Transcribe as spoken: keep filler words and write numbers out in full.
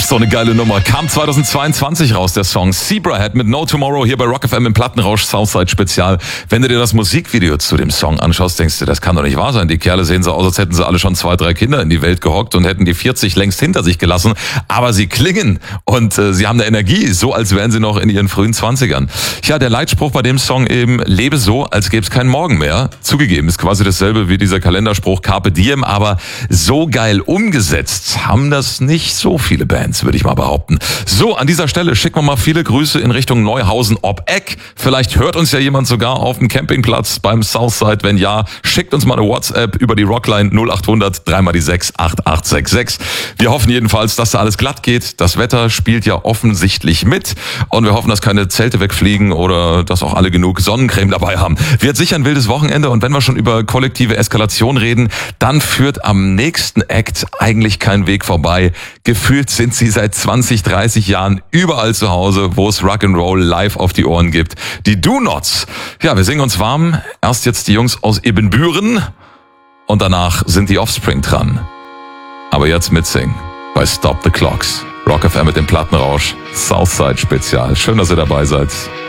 So eine geile Nummer. Kam zweitausendzweiundzwanzig raus, der Song Zebrahead mit No Tomorrow hier bei Rock F M im Plattenrausch Southside Spezial. Wenn du dir das Musikvideo zu dem Song anschaust, denkst du, das kann doch nicht wahr sein. Die Kerle sehen so aus, als hätten sie alle schon zwei, drei Kinder in die Welt gehockt und hätten die vierzig längst hinter sich gelassen. Aber sie klingen und äh, sie haben eine Energie, so als wären sie noch in ihren frühen Zwanzigern. Ja, der Leitspruch bei dem Song eben, lebe so, als gäbe es keinen Morgen mehr. Zugegeben, ist quasi dasselbe wie dieser Kalenderspruch Carpe Diem, aber so geil umgesetzt haben das nicht so viele Bands, würde ich mal behaupten. So, an dieser Stelle schicken wir mal viele Grüße in Richtung Neuhausen ob Eck. Vielleicht hört uns ja jemand sogar auf dem Campingplatz beim Southside. Wenn ja, schickt uns mal eine WhatsApp über die Rockline null acht hundert drei mal die sechs acht acht sechs sechs. Wir hoffen jedenfalls, dass da alles glatt geht. Das Wetter spielt ja offensichtlich mit und wir hoffen, dass keine Zelte wegfliegen oder dass auch alle genug Sonnencreme dabei haben. Wird sicher ein wildes Wochenende und wenn wir schon über kollektive Eskalation reden, dann führt am nächsten Act eigentlich kein Weg vorbei. Gefühlt sind sie seit zwanzig, dreißig Jahren überall zu Hause, wo es Rock'n'Roll live auf die Ohren gibt. Die Do-Nots. Ja, wir singen uns warm. Erst jetzt die Jungs aus Ibbenbüren und danach sind die Offspring dran. Aber jetzt mitsingen bei Stop the Clocks. Rock F M mit dem Plattenrausch. Southside Spezial. Schön, dass ihr dabei seid.